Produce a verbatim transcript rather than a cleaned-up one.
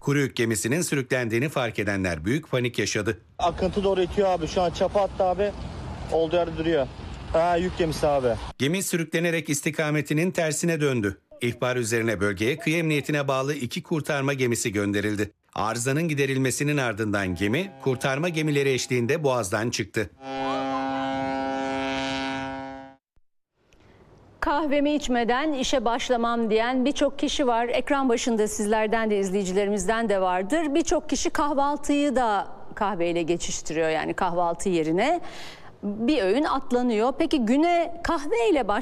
Kuru yük gemisinin sürüklendiğini fark edenler büyük panik yaşadı. Akıntı doğru itiyor abi. Şu an çapa attı abi. Olduğu yerde duruyor. Ha, yük gemisi abi. Gemi sürüklenerek istikametinin tersine döndü. İhbar üzerine bölgeye kıyı emniyetine bağlı iki kurtarma gemisi gönderildi. Arızanın giderilmesinin ardından gemi kurtarma gemileri eşliğinde Boğaz'dan çıktı. Kahvemi içmeden işe başlamam diyen birçok kişi var. Ekran başında sizlerden de izleyicilerimizden de vardır. Birçok kişi kahvaltıyı da kahveyle geçiştiriyor, yani kahvaltı yerine bir öğün atlanıyor. Peki güne kahveyle baş